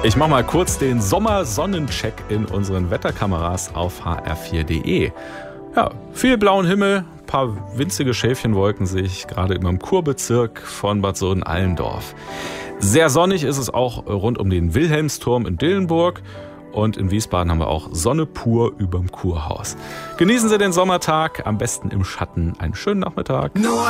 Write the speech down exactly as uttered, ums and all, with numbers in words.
Ich mache mal kurz den Sommersonnencheck in unseren Wetterkameras auf h r vier punkt d e. Ja, viel blauen Himmel, ein paar winzige Schäfchenwolken sehe ich gerade über dem Kurbezirk von Bad Sohn-Allendorf. Sehr sonnig ist es auch rund um den Wilhelmsturm in Dillenburg. Und in Wiesbaden haben wir auch Sonne pur überm Kurhaus. Genießen Sie den Sommertag, am besten im Schatten. Einen schönen Nachmittag.